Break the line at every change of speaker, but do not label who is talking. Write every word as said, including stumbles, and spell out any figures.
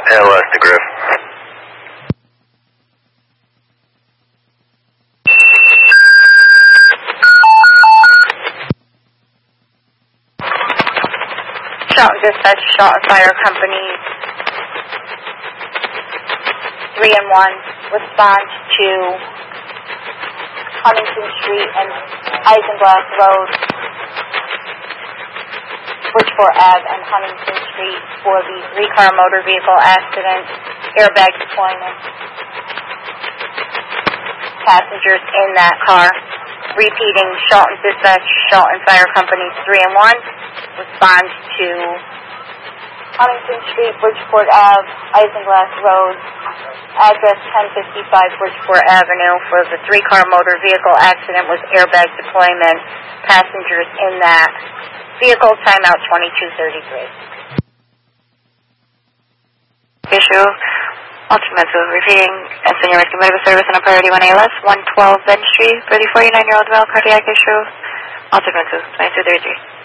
L S to Griff.
Shelton Dispatch, Shelton Fire Company, three and one, respond to Huntington Street and Isinglass Road, Bridgeport Ave and Huntington Street for the three-car motor vehicle accident, airbag deployment. Passengers in that car. Repeating, Shelton Dispatch, Shelton Fire Company, three and one, respond to Huntington Street, Bridgeport Ave, Isinglass Road, address ten fifty-five Bridgeport Avenue for the three-car motor vehicle accident with airbag deployment. Passengers in that vehicle, timeout twenty-two thirty-three.
Issue, Ultimatum, repeating, and senior rescue medical service on a priority one A L S, one twelve Bench Street for the forty-nine-year-old male cardiac issue. Ultimatum, twenty-two thirty-three.